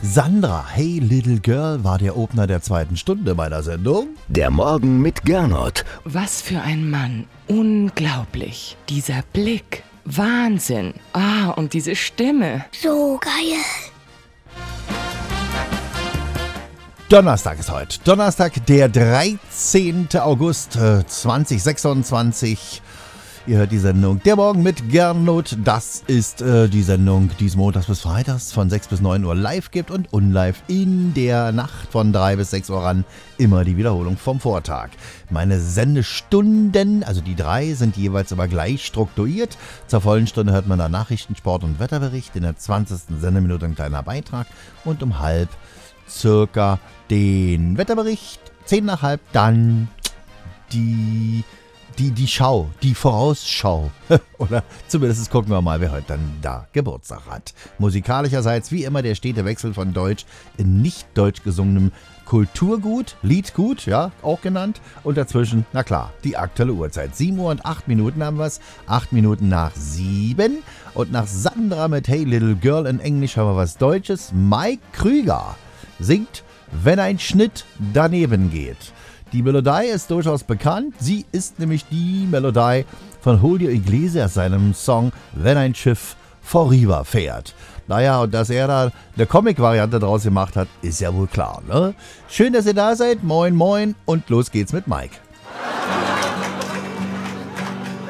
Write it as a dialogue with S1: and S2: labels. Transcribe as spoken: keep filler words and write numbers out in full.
S1: Sandra, Hey Little Girl war der Opener der zweiten Stunde meiner Sendung.
S2: Der Morgen mit Gernot.
S3: Was für ein Mann. Unglaublich. Dieser Blick. Wahnsinn. Ah, und diese Stimme.
S4: So geil.
S1: Donnerstag ist heute. Donnerstag, der dreizehnten August äh, zweitausendsechsundzwanzig. Ihr hört die Sendung Der Morgen mit Gernot. Das ist äh, die Sendung, die es montags bis freitags von sechs bis neun Uhr live gibt und unlive in der Nacht von drei bis sechs Uhr ran. Immer die Wiederholung vom Vortag. Meine Sendestunden, also die drei, sind jeweils aber gleich strukturiert. Zur vollen Stunde hört man da Nachrichten, Sport und Wetterbericht. In der zwanzigsten Sendeminute ein kleiner Beitrag. Und um halb circa den Wetterbericht. Zehn nach halb dann die... Die, die Schau, die Vorausschau. Oder zumindest gucken wir mal, wer heute dann da Geburtstag hat. Musikalischerseits wie immer der stete Wechsel von Deutsch in nicht deutsch gesungenem Kulturgut, Liedgut, ja, auch genannt. Und dazwischen, na klar, die aktuelle Uhrzeit. sieben Uhr und acht Minuten haben wir es. acht Minuten nach sieben. Und nach Sandra mit Hey Little Girl in Englisch haben wir was Deutsches. Mike Krüger singt, wenn ein Schnitt daneben geht. Die Melodie ist durchaus bekannt. Sie ist nämlich die Melodie von Julio Iglesias, seinem Song Wenn ein Schiff vorüberfährt. Naja, und dass er da eine Comic-Variante draus gemacht hat, ist ja wohl klar, ne? Schön, dass ihr da seid. Moin, moin und los geht's mit Mike.